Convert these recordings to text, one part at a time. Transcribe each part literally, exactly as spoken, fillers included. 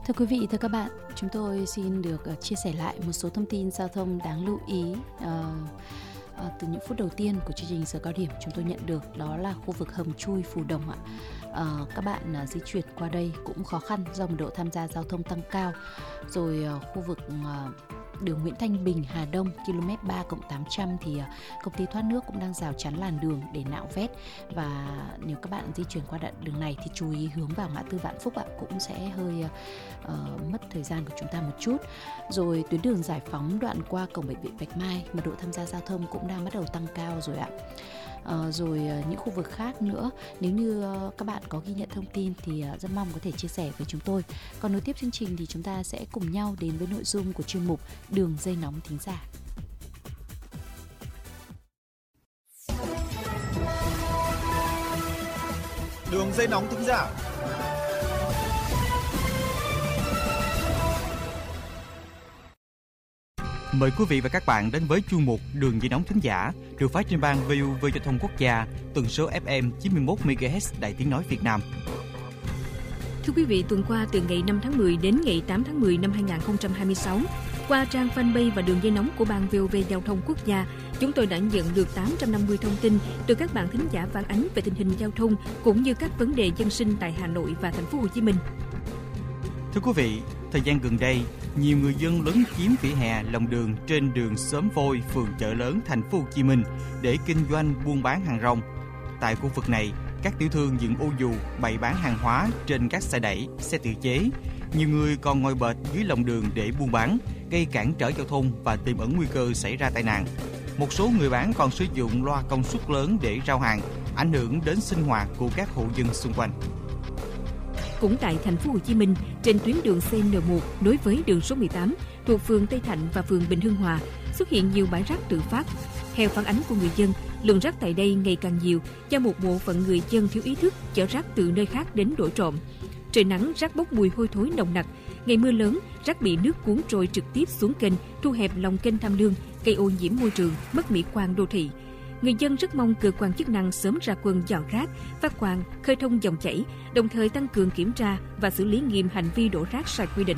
Thưa quý vị, thưa các bạn, chúng tôi xin được uh, chia sẻ lại một số thông tin giao thông đáng lưu ý uh, uh, từ những phút đầu tiên của chương trình Giờ Cao Điểm chúng tôi nhận được, đó là khu vực Hầm Chui, Phù Đồng ạ. Uh, các bạn uh, di chuyển qua đây cũng khó khăn do mật độ tham gia giao thông tăng cao. Rồi uh, khu vực uh, đường Nguyễn Thanh Bình, Hà Đông, ki lô mét ba cộng tám trăm thì uh, công ty thoát nước cũng đang rào chắn làn đường để nạo vét. Và nếu các bạn di chuyển qua đoạn đường này thì chú ý hướng vào ngã tư Vạn Phúc ạ, cũng sẽ hơi uh, mất thời gian của chúng ta một chút. Rồi tuyến đường Giải Phóng đoạn qua cổng bệnh viện Bạch Mai, mật độ tham gia giao thông cũng đang bắt đầu tăng cao rồi ạ. Uh, rồi uh, những khu vực khác nữa, nếu như uh, các bạn có ghi nhận thông tin thì uh, rất mong có thể chia sẻ với chúng tôi. Còn nối tiếp chương trình thì chúng ta sẽ cùng nhau đến với nội dung của chuyên mục Đường Dây Nóng Thính Giả. Đường Dây Nóng Thính Giả. Mời quý vị và các bạn đến với chuyên mục Đường Dây Nóng Thính Giả được phát trên ban vê o vê Giao thông Quốc gia, tần số ép em chín mươi mốt mê ga héc Đài Tiếng Nói Việt Nam. Thưa quý vị, tuần qua từ ngày năm tháng mười đến ngày tám tháng mười năm hai nghìn không trăm hai mươi sáu, qua trang fanpage và đường dây nóng của ban vê o vê Giao thông Quốc gia, chúng tôi đã nhận được tám trăm năm mươi thông tin từ các bạn thính giả phản ánh về tình hình giao thông cũng như các vấn đề dân sinh tại Hà Nội và Thành phố Hồ Chí Minh. Thưa quý vị, thời gian gần đây, nhiều người dân lấn chiếm vỉa hè, lòng đường trên đường Xóm Vôi, phường Chợ Lớn, Thành phố Hồ Chí Minh để kinh doanh buôn bán hàng rong. Tại khu vực này, các tiểu thương dựng ô dù bày bán hàng hóa trên các xe đẩy, xe tự chế. Nhiều người còn ngồi bệt dưới lòng đường để buôn bán, gây cản trở giao thông và tiềm ẩn nguy cơ xảy ra tai nạn. Một số người bán còn sử dụng loa công suất lớn để rao hàng, ảnh hưởng đến sinh hoạt của các hộ dân xung quanh. Cũng tại Thành phố Hồ Chí Minh, trên tuyến đường xê en một nối với đường số mười tám thuộc phường Tây Thạnh và phường Bình Hưng Hòa xuất hiện nhiều bãi rác tự phát. Theo phản ánh của người dân, lượng rác tại đây ngày càng nhiều do một bộ phận người dân thiếu ý thức chở rác từ nơi khác đến đổ trộm. Trời nắng, rác bốc mùi hôi thối nồng nặc. Ngày mưa lớn, rác bị nước cuốn trôi trực tiếp xuống kênh, thu hẹp lòng kênh Tham Lương, gây ô nhiễm môi trường, mất mỹ quan đô thị. Người dân rất mong cơ quan chức năng sớm ra quân dọn rác, phát quang, khơi thông dòng chảy, đồng thời tăng cường kiểm tra và xử lý nghiêm hành vi đổ rác sai quy định.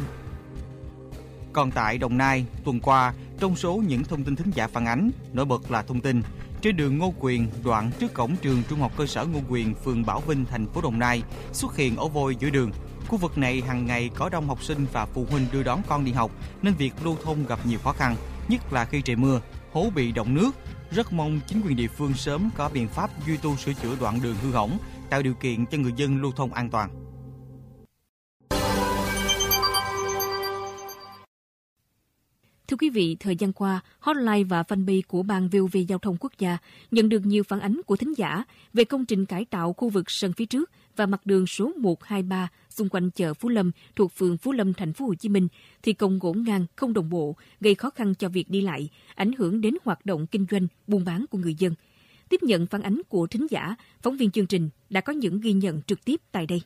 Còn tại Đồng Nai, tuần qua, trong số những thông tin thính giả phản ánh, nổi bật là thông tin trên đường Ngô Quyền, đoạn trước cổng trường Trung học cơ sở Ngô Quyền, phường Bảo Vinh, thành phố Đồng Nai, xuất hiện ổ vôi giữa đường. Khu vực này hàng ngày có đông học sinh và phụ huynh đưa đón con đi học, nên việc lưu thông gặp nhiều khó khăn, nhất là khi trời mưa, hố bị đọng nước. Rất mong chính quyền địa phương sớm có biện pháp duy tu sửa chữa đoạn đường hư hỏng, tạo điều kiện cho người dân lưu thông an toàn. Thưa quý vị, thời gian qua, hotline và fanpage của Ban vê o vê Giao thông Quốc gia nhận được nhiều phản ánh của thính giả về công trình cải tạo khu vực sân phía trước và mặt đường số một hai ba xung quanh chợ Phú Lâm thuộc phường Phú Lâm, Thành phố Hồ Chí Minh thi công ngổn ngang, không đồng bộ, gây khó khăn cho việc đi lại, ảnh hưởng đến hoạt động kinh doanh, buôn bán của người dân. Tiếp nhận phản ánh của thính giả, phóng viên chương trình đã có những ghi nhận trực tiếp tại đây.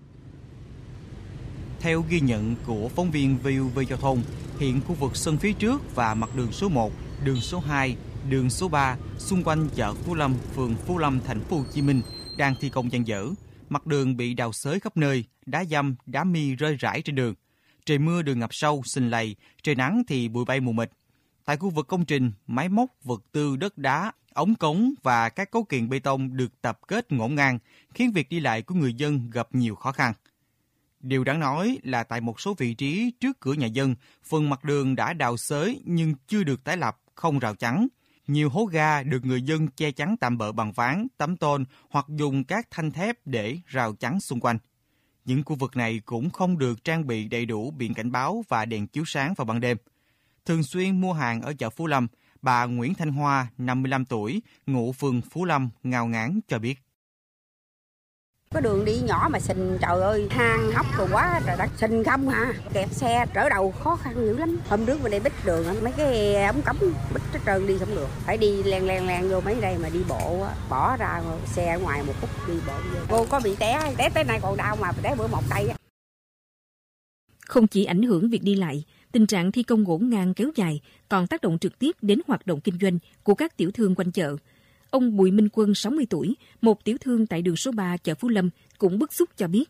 Theo ghi nhận của phóng viên vê o vê Giao thông, hiện khu vực sân phía trước và mặt đường số một, đường số hai, đường số ba xung quanh chợ Phú Lâm, phường Phú Lâm, Thành phố Hồ Chí Minh đang thi công dang dở. Mặt đường bị đào xới khắp nơi, đá dăm, đá mi rơi rải trên đường. Trời mưa đường ngập sâu, sình lầy, trời nắng thì bụi bay mù mịt. Tại khu vực công trình, máy móc, vật tư, đất đá, ống cống và các cấu kiện bê tông được tập kết ngổn ngang, khiến việc đi lại của người dân gặp nhiều khó khăn. Điều đáng nói là tại một số vị trí trước cửa nhà dân, phần mặt đường đã đào xới nhưng chưa được tái lập, không rào chắn. Nhiều hố ga được người dân che chắn tạm bợ bằng ván, tấm tôn hoặc dùng các thanh thép để rào chắn xung quanh. Những khu vực này cũng không được trang bị đầy đủ biển cảnh báo và đèn chiếu sáng vào ban đêm. Thường xuyên mua hàng ở chợ Phú Lâm, bà Nguyễn Thanh Hoa, năm mươi lăm tuổi, ngụ phường Phú Lâm, Ngao Ngán cho biết. Có đường đi nhỏ mà sình, trời ơi, hang hốc rồi quá trời đất, sình không hả, kẹt xe, trở đầu khó khăn dữ lắm. Hôm trước mình đi bích đường, mấy cái ống cống bích hết trơn đi không được, phải đi len len len vô mấy đây mà đi bộ, bỏ ra xe ở ngoài một phút đi bộ vô. Cô có bị té, té tới nay còn đau mà té bữa một tay. Không chỉ ảnh hưởng việc đi lại, tình trạng thi công ngổn ngang kéo dài còn tác động trực tiếp đến hoạt động kinh doanh của các tiểu thương quanh chợ. Ông Bùi Minh Quân, sáu mươi tuổi, một tiểu thương tại đường số ba chợ Phú Lâm, cũng bức xúc cho biết,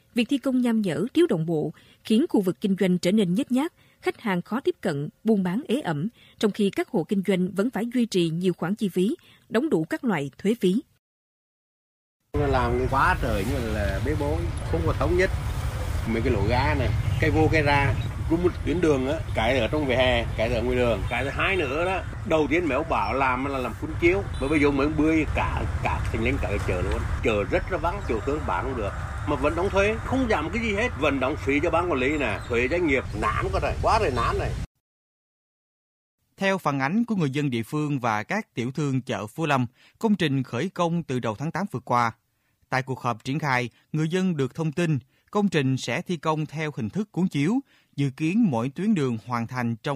Việc thi công nham nhở, thiếu đồng bộ khiến khu vực kinh doanh trở nên nhếch nhác, khách hàng khó tiếp cận, buôn bán ế ẩm, trong khi các hộ kinh doanh vẫn phải duy trì nhiều khoản chi phí, đóng đủ các loại thuế phí. Làm quá trời như là bế bối, không có thống nhất. Mấy cái lỗ ga này, cây vô cây ra, cũng một tuyến đường á, cái ở trong vỉa hè, cái ở ngoài đường, cái thứ hai nữa đó. Đầu tiên mấy ông bảo làm là làm cuốn chiếu, mà bây giờ mới bươi cả cả thành lên cả cái chợ luôn, chợ rất là vắng, tiểu thương bán không được. Mà vẫn đóng thuế, không giảm cái gì hết, vẫn đóng phí cho ban quản lý nè, thuế doanh nghiệp nản quá rồi, quá rồi nản này. Theo phản ánh của người dân địa phương và các tiểu thương chợ Phú Lâm, công trình khởi công từ đầu tháng tám vừa qua. Tại cuộc họp triển khai, người dân được thông tin công trình sẽ thi công theo hình thức cuốn chiếu, dự kiến mỗi tuyến đường hoàn thành trong